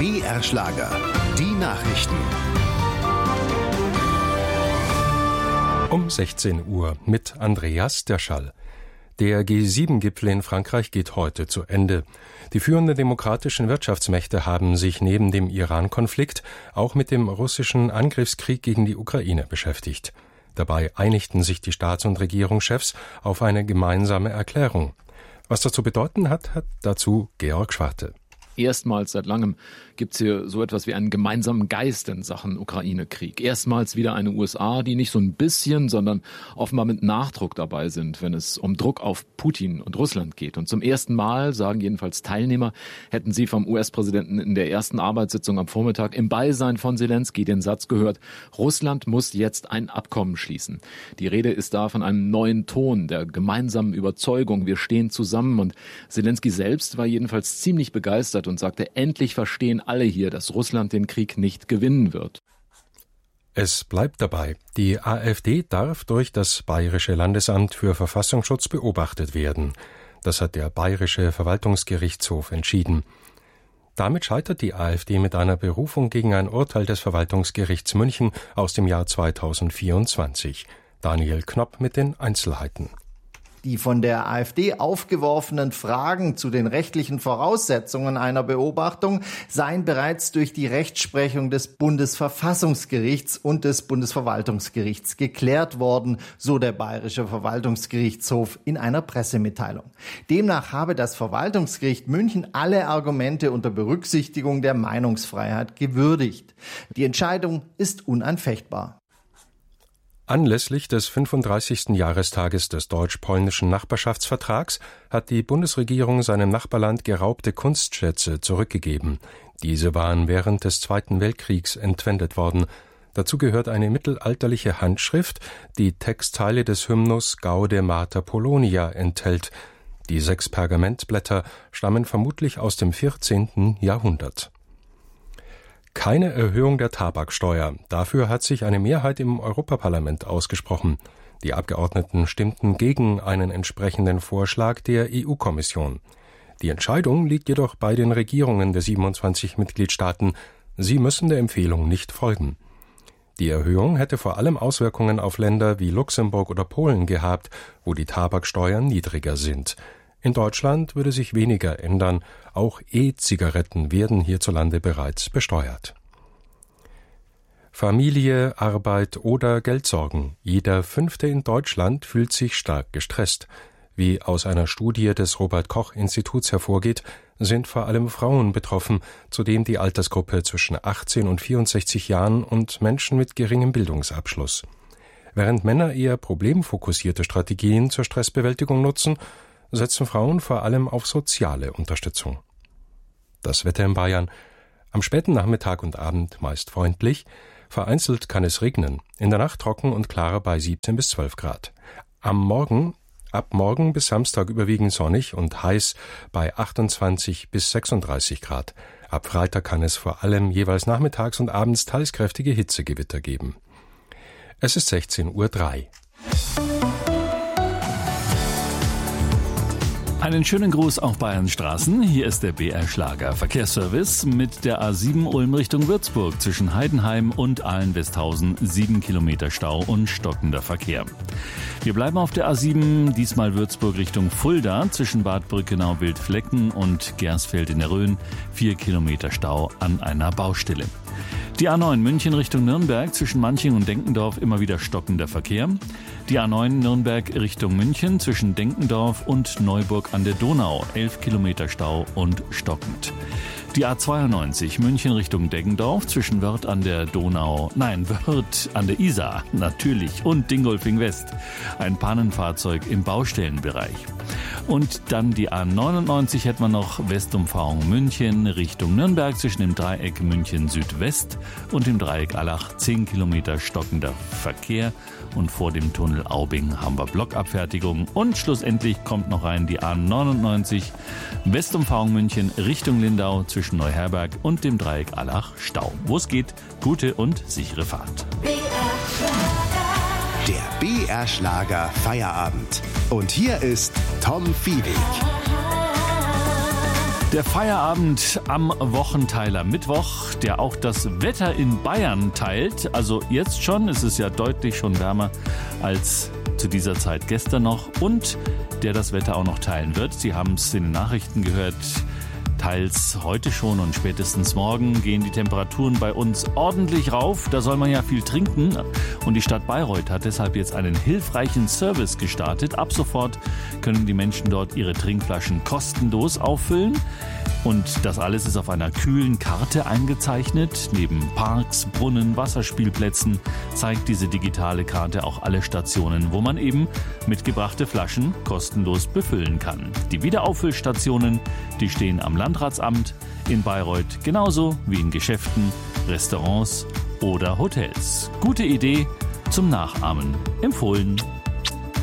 BR Schlager, die Nachrichten. Um 16 Uhr mit Andreas Derschall. Der G7-Gipfel in Frankreich geht heute zu Ende. Die führenden demokratischen Wirtschaftsmächte haben sich neben dem Iran-Konflikt auch mit dem russischen Angriffskrieg gegen die Ukraine beschäftigt. Dabei einigten sich die Staats- und Regierungschefs auf eine gemeinsame Erklärung. Was das zu bedeuten hat dazu Georg Schwarte. Erstmals seit langem gibt es hier so etwas wie einen gemeinsamen Geist in Sachen Ukraine-Krieg. Erstmals wieder eine USA, die nicht so ein bisschen, sondern offenbar mit Nachdruck dabei sind, wenn es um Druck auf Putin und Russland geht. Und zum ersten Mal, sagen jedenfalls Teilnehmer, hätten sie vom US-Präsidenten in der ersten Arbeitssitzung am Vormittag im Beisein von Selenskyj den Satz gehört: Russland muss jetzt ein Abkommen schließen. Die Rede ist da von einem neuen Ton, der gemeinsamen Überzeugung, wir stehen zusammen. Und Selenskyj selbst war jedenfalls ziemlich begeistert und sagte, endlich verstehen alle hier, dass Russland den Krieg nicht gewinnen wird. Es bleibt dabei, die AfD darf durch das Bayerische Landesamt für Verfassungsschutz beobachtet werden. Das hat der Bayerische Verwaltungsgerichtshof entschieden. Damit scheitert die AfD mit einer Berufung gegen ein Urteil des Verwaltungsgerichts München aus dem Jahr 2024. Daniel Knopp mit den Einzelheiten. Die von der AfD aufgeworfenen Fragen zu den rechtlichen Voraussetzungen einer Beobachtung seien bereits durch die Rechtsprechung des Bundesverfassungsgerichts und des Bundesverwaltungsgerichts geklärt worden, so der Bayerische Verwaltungsgerichtshof in einer Pressemitteilung. Demnach habe das Verwaltungsgericht München alle Argumente unter Berücksichtigung der Meinungsfreiheit gewürdigt. Die Entscheidung ist unanfechtbar. Anlässlich des 35. Jahrestages des deutsch-polnischen Nachbarschaftsvertrags hat die Bundesregierung seinem Nachbarland geraubte Kunstschätze zurückgegeben. Diese waren während des Zweiten Weltkriegs entwendet worden. Dazu gehört eine mittelalterliche Handschrift, die Textteile des Hymnus Gaude Mater Polonia enthält. Die 6 Pergamentblätter stammen vermutlich aus dem 14. Jahrhundert. Keine Erhöhung der Tabaksteuer. Dafür hat sich eine Mehrheit im Europaparlament ausgesprochen. Die Abgeordneten stimmten gegen einen entsprechenden Vorschlag der EU-Kommission. Die Entscheidung liegt jedoch bei den Regierungen der 27 Mitgliedstaaten. Sie müssen der Empfehlung nicht folgen. Die Erhöhung hätte vor allem Auswirkungen auf Länder wie Luxemburg oder Polen gehabt, wo die Tabaksteuern niedriger sind. In Deutschland würde sich weniger ändern. Auch E-Zigaretten werden hierzulande bereits besteuert. Familie, Arbeit oder Geldsorgen. Jeder 5. in Deutschland fühlt sich stark gestresst. Wie aus einer Studie des Robert-Koch-Instituts hervorgeht, sind vor allem Frauen betroffen, zudem die Altersgruppe zwischen 18 und 64 Jahren und Menschen mit geringem Bildungsabschluss. Während Männer eher problemfokussierte Strategien zur Stressbewältigung nutzen, setzen Frauen vor allem auf soziale Unterstützung. Das Wetter in Bayern. Am späten Nachmittag und Abend meist freundlich. Vereinzelt kann es regnen. In der Nacht trocken und klar bei 17 bis 12 Grad. Ab morgen bis Samstag überwiegend sonnig und heiß bei 28 bis 36 Grad. Ab Freitag kann es vor allem jeweils nachmittags und abends teils kräftige Hitzegewitter geben. Es ist 16:03 Uhr. Einen schönen Gruß auf Bayerns Straßen. Hier ist der BR Schlager Verkehrsservice mit der A7 Ulm Richtung Würzburg zwischen Heidenheim und Ahlen-Westhausen. 7 Kilometer Stau und stockender Verkehr. Wir bleiben auf der A7, diesmal Würzburg Richtung Fulda zwischen Bad Brückenau-Wildflecken und Gersfeld in der Rhön. 4 Kilometer Stau an einer Baustelle. Die A9 München Richtung Nürnberg zwischen Manching und Denkendorf immer wieder stockender Verkehr. Die A9 Nürnberg Richtung München zwischen Denkendorf und Neuburg an der Donau. 11 Kilometer Stau und stockend. Die A92 München Richtung Deggendorf zwischen Wörth an der Isar natürlich und Dingolfing West. Ein Pannenfahrzeug im Baustellenbereich. Und dann die A99 hätten wir noch Westumfahrung München Richtung Nürnberg zwischen dem Dreieck München Südwest und dem Dreieck Allach. 10 Kilometer stockender Verkehr. Und vor dem Tunnel Aubing haben wir Blockabfertigung. Und schlussendlich kommt noch rein die A99 Westumfahrung München Richtung Lindau zwischen Neuherberg und dem Dreieck Allach Stau. Wo es geht, gute und sichere Fahrt. Der BR Schlager Feierabend. Und hier ist Tom Fiebig. Der Feierabend am Wochenteiler Mittwoch, der auch das Wetter in Bayern teilt. Also jetzt schon, es ist ja deutlich schon wärmer als zu dieser Zeit gestern noch. Und der das Wetter auch noch teilen wird. Sie haben es in den Nachrichten gehört. Teils heute schon und spätestens morgen gehen die Temperaturen bei uns ordentlich rauf. Da soll man ja viel trinken. Und die Stadt Bayreuth hat deshalb jetzt einen hilfreichen Service gestartet. Ab sofort können die Menschen dort ihre Trinkflaschen kostenlos auffüllen. Und das alles ist auf einer kühlen Karte eingezeichnet. Neben Parks, Brunnen, Wasserspielplätzen zeigt diese digitale Karte auch alle Stationen, wo man eben mitgebrachte Flaschen kostenlos befüllen kann. Die Wiederauffüllstationen, die stehen am Landratsamt in Bayreuth, genauso wie in Geschäften, Restaurants oder Hotels. Gute Idee zum Nachahmen. Empfohlen.